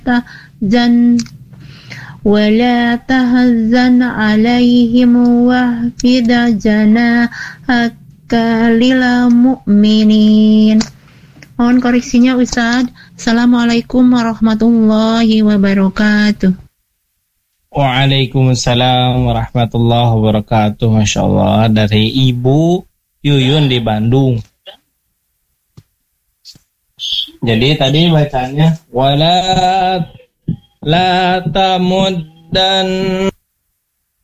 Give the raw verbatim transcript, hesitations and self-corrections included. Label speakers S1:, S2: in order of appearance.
S1: tahzan ولا تحزن عليهم واخفض جناحك للمؤمنين. Mohon koreksinya Ustaz. Assalamualaikum warahmatullahi wabarakatuh.
S2: Waalaikumsalam warahmatullahi wabarakatuh. Masya Allah, dari Ibu Yuyun di Bandung. Jadi tadi bacanya wala la tamuddan